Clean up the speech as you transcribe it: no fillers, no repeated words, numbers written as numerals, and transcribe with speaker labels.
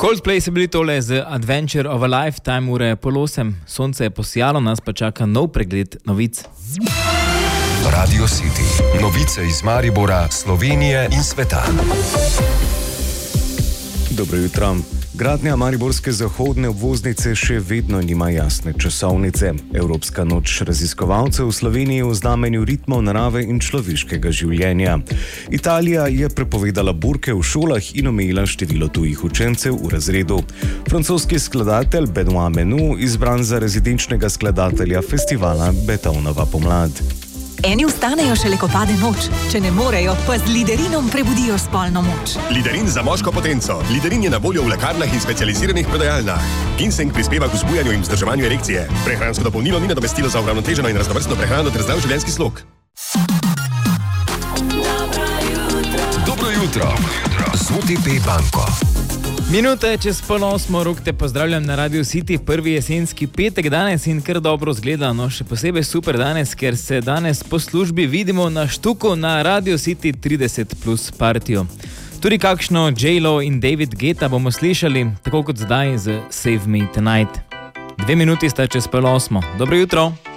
Speaker 1: Coldplay se bili tole z Adventure of a Lifetime, ure je 7:30, sonce je posijalo, nas pa čaka nov pregled novic.
Speaker 2: Radio City, novice iz Maribora, Slovenije in sveta.
Speaker 3: Dobro jutro. Gradnja mariborske zahodne obvoznice še vedno nima jasne časovnice. Evropska noč raziskovalcev v Sloveniji v znamenju ritmov narave in človeškega življenja. Italija je prepovedala burke v šolah in omejila število tujih učencev v razredu. Francoski skladatelj Benoît Menu izbran za rezidenčnega skladatelja festivala Beethovenova pomlad.
Speaker 4: Eni vstanejo šele, ko pade noč. Če ne morejo, pa z Liderinom prebudijo spolno moč.
Speaker 5: Liderin za moško potenco. Liderin je na voljo v lekarnah in specializiranih prodajalnah. Ginseng prispeva k vzbujanju in vzdrževanju erekcije. Prehransko dopolnilo ni nadomestilo za uravnoteženo in raznovrstno prehrano ter zdrav življenjski slog.
Speaker 2: Dobro jutro. Z OTP banko.
Speaker 1: Minute čez 7:30, Rok te pozdravljam na Radio City, prvi jesenski petek danes in kar dobro zgleda, no še posebej super danes, ker se danes po službi vidimo na štuku na Radio City 30+ partijo. Tudi kakšno J-Lo in David Guetta bomo slišali, tako kot zdaj z Save Me Tonight. 2 minuti sta čez 7:30. Dobro jutro.